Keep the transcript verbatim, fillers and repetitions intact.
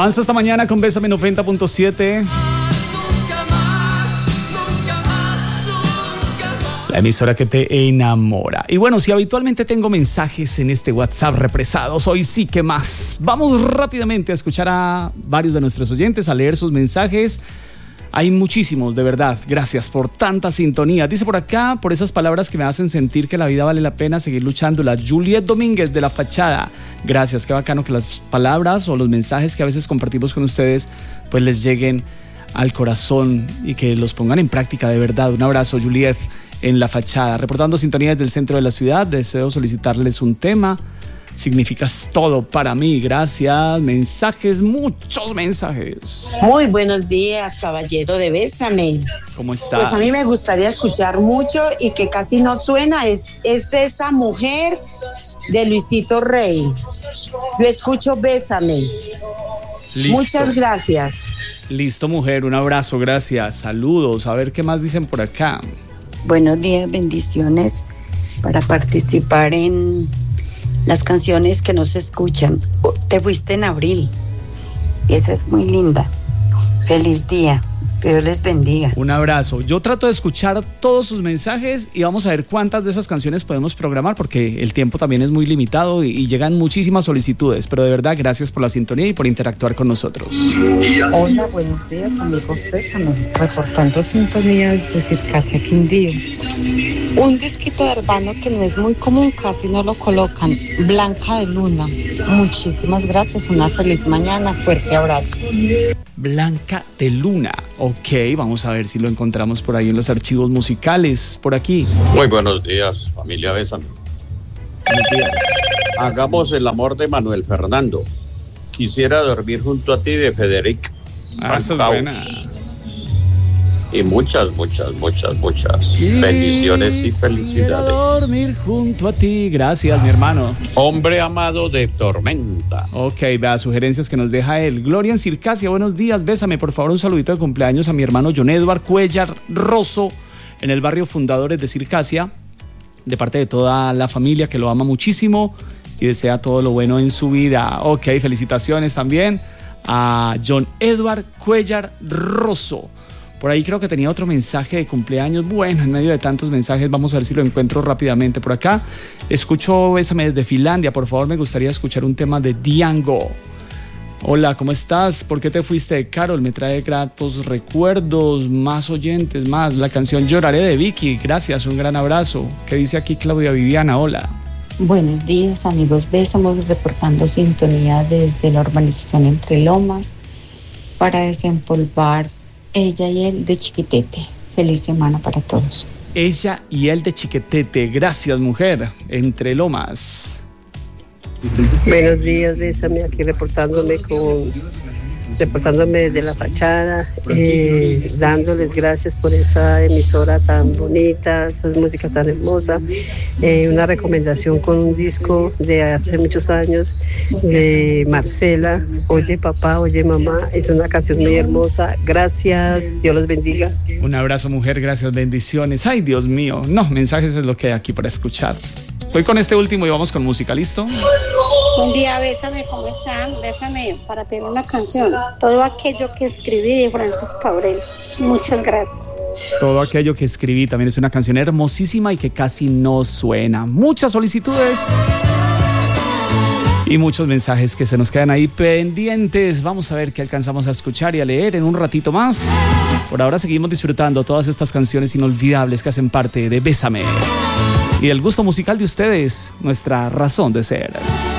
Avanza esta mañana con Bésame noventa punto siete. La emisora que te enamora. Y bueno, si habitualmente tengo mensajes en este WhatsApp represados, hoy sí que más. Vamos rápidamente a escuchar a varios de nuestros oyentes, a leer sus mensajes. Hay muchísimos, de verdad. Gracias por tanta sintonía. Dice por acá, por esas palabras que me hacen sentir que la vida vale la pena seguir luchando. La Juliet Domínguez de La Fachada. Gracias, qué bacano que las palabras o los mensajes que a veces compartimos con ustedes pues les lleguen al corazón y que los pongan en práctica de verdad. Un abrazo, Juliet, en La Fachada. Reportando sintonía desde el centro de la ciudad. Deseo solicitarles un tema. Significas todo para mí, gracias. Mensajes, muchos mensajes. Muy buenos días, caballero de Bésame. ¿Cómo estás? Pues a mí me gustaría escuchar mucho y que casi no suena, es, es esa mujer de Luisito Rey. Yo escucho Bésame. Listo. Muchas gracias. Listo, mujer, un abrazo, gracias. Saludos, a ver qué más dicen por acá. Buenos días, bendiciones para participar en las canciones que no se escuchan. Te fuiste en abril. Esa es muy linda. Feliz día. Que Dios les bendiga. Un abrazo. Yo trato de escuchar todos sus mensajes y vamos a ver cuántas de esas canciones podemos programar porque el tiempo también es muy limitado y, y llegan muchísimas solicitudes. Pero de verdad, gracias por la sintonía y por interactuar con nosotros. Hola, buenos días, amigos. Bésame. Reportando sintonía desde Circasia Quindío. Un disquito de Urbano que no es muy común, casi no lo colocan. Blanca de Luna. Muchísimas gracias. Una feliz mañana. Fuerte abrazo. Blanca de Luna. Ok, vamos a ver si lo encontramos por ahí en los archivos musicales, por aquí. Muy buenos días, familia Bésame. Buenos días. Hagamos el amor de Manuel Fernando. Quisiera dormir junto a ti de Federic. Ah, esa es buena. Y muchas, muchas, muchas, muchas bendiciones y felicidades. Dormir junto a ti. Gracias, mi hermano. Hombre amado de Tormenta. Ok, vea, sugerencias que nos deja él. Gloria en Circasia, buenos días. Bésame, por favor, un saludito de cumpleaños a mi hermano John Edward Cuellar Rosso en el barrio Fundadores de Circasia, de parte de toda la familia que lo ama muchísimo y desea todo lo bueno en su vida. Ok, felicitaciones también a John Edward Cuellar Rosso. Por ahí creo que tenía otro mensaje de cumpleaños. Bueno, en medio de tantos mensajes, vamos a ver si lo encuentro rápidamente por acá. Escucho Bésame desde Finlandia. Por favor, me gustaría escuchar un tema de Diango. Hola, ¿cómo estás? ¿Por qué te fuiste de Carol? Me trae gratos recuerdos, más oyentes, más. La canción Lloraré de Vicky. Gracias, un gran abrazo. ¿Qué dice aquí Claudia Viviana? Hola. Buenos días, amigos. Bésamos reportando sintonía desde la urbanización Entre Lomas para desempolvar Ella y él de Chiquitete. Feliz semana para todos. Ella y él de Chiquitete. Gracias, mujer. Entre Lomas. Buenos días, Bésame, aquí reportándome con reportándome desde La Fachada, eh, dándoles gracias por esa emisora tan bonita, esa música tan hermosa, eh, una recomendación con un disco de hace muchos años de Marcela, Oye Papá, Oye Mamá, es una canción muy hermosa, gracias, Dios los bendiga. Un abrazo, mujer, gracias, bendiciones. Ay, Dios mío, no, mensajes es lo que hay aquí para escuchar. Voy con este último y vamos con música, ¿listo? Un día, Bésame, ¿cómo están? Bésame para pedir una canción. Todo aquello que escribí de Francis Cabrel. Muchas gracias. Todo aquello que escribí también es una canción hermosísima y que casi no suena. Muchas solicitudes y muchos mensajes que se nos quedan ahí pendientes. Vamos a ver qué alcanzamos a escuchar y a leer en un ratito más. Por ahora seguimos disfrutando todas estas canciones inolvidables que hacen parte de Bésame y del gusto musical de ustedes, nuestra razón de ser.